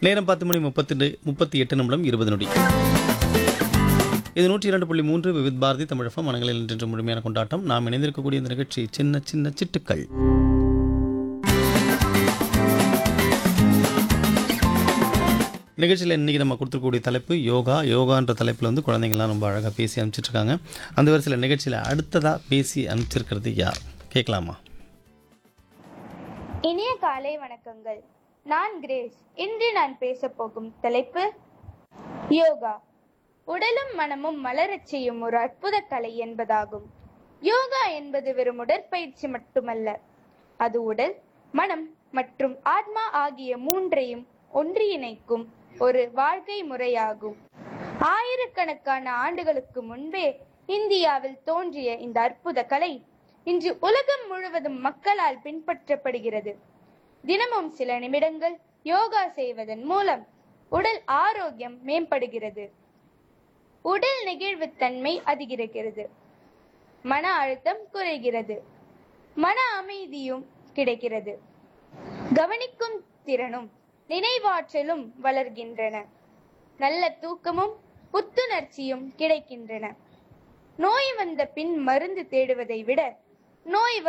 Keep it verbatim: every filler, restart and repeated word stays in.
நேரம் பத்து மணி முப்பத்தி முப்பத்தி எட்டு நிமிடம் இருபது நொடி. இது நூற்றி இரண்டு புள்ளி மூன்று விவித் பாரதி தமிழகம் மனங்களில் இன்று முழுமையான கொண்டாட்டம். நாம் இணைந்திருக்கக்கூடிய இந்த நிகழ்ச்சி சின்ன சின்ன சிட்டுக்கள். நிகழ்ச்சியில் இன்றைக்கி நம்ம கொடுத்துருக்கக்கூடிய தலைப்பு யோகா. யோகான்ற தலைப்பில் வந்து குழந்தைங்கள்லாம் ரொம்ப அழகாக பேசி அனுப்பிச்சிட்ருக்காங்க. அந்த வரிசையில் நிகழ்ச்சியில் அடுத்ததாக பேசி அனுப்பிச்சிருக்கிறது யார் கேட்கலாமா? இனிய காலை வணக்கங்கள். நான் கிரேஸ். இன்று நான் பேச போகும் தலைப்பு யோகா. உடலும் மனமும் மலரச் செய்யும் ஒரு அற்புத கலை என்பதாகும். யோகா என்பது வெறும் உடற்பயிற்சி மட்டுமல்ல, அது உடல், மனம் மற்றும் ஆத்மா ஆகிய மூன்றையும் ஒன்றிணைக்கும் ஒரு வாழ்க்கை முறையாகும். ஆயிரக்கணக்கான ஆண்டுகளுக்கு முன்பே இந்தியாவில் தோன்றிய இந்த அற்புத கலை இன்று உலகம் முழுவதும் மக்களால் பின்பற்றப்படுகிறது. தினமும் சில நிமிடங்கள் யோகா செய்வதன் மூலம் உடல் ஆரோக்கியம் மேம்படுகிறது, உடல் நெகிழ்வுத்தன்மை அதிகரிக்கிறது, மன அழுத்தம் குறைகிறது, மன அமைதியும் கிடைக்கிறது, கவனிக்கும் திறனும் நினைவாற்றலும் வளர்கின்றன, நல்ல தூக்கமும் புத்துணர்ச்சியும் கிடைக்கின்றன. நோய் வந்த பின் மருந்து தேடுவதை விட நோய்